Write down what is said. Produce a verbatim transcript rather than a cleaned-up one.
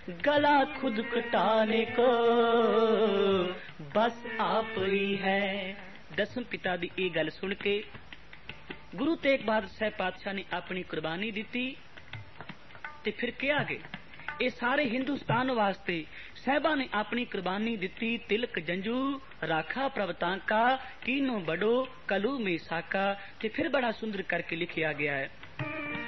गला खुद कटाने को बस आप ही है। दसम पिता दी ये गल सुन के गुरु तेग बहादुर साहब पातशाह ने अपनी कुर्बानी दी ते फिर क्या गए ये सारे हिंदुस्तान वास्ते साहबा ने अपनी कुर्बानी दी। तिलक जंजू राखा प्रवतांका कीनो बड़ो कलू में साका। ते फिर बड़ा सुंदर करके लिखिया गया है।